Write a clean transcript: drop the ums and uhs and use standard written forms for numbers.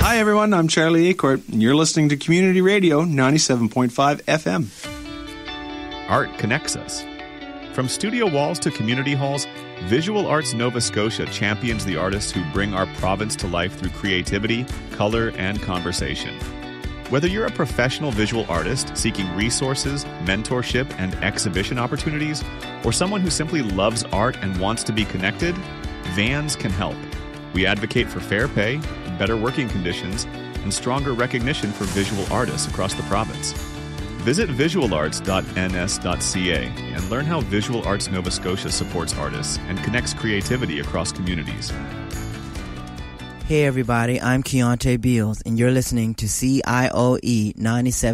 Hi, everyone. I'm Charlie Acourt, and you're listening to Community Radio 97.5 FM. Art connects us. From studio walls to community halls, Visual Arts Nova Scotia champions the artists who bring our province to life through creativity, color, and conversation. Whether you're a professional visual artist seeking resources, mentorship, and exhibition opportunities, or someone who simply loves art and wants to be connected, Vans can help. We advocate for fair pay, better working conditions, and stronger recognition for visual artists across the province. Visit visualarts.ns.ca and learn how Visual Arts Nova Scotia supports artists and connects creativity across communities. Hey everybody, I'm Keontae Beals, and you're listening to CIOE 97.5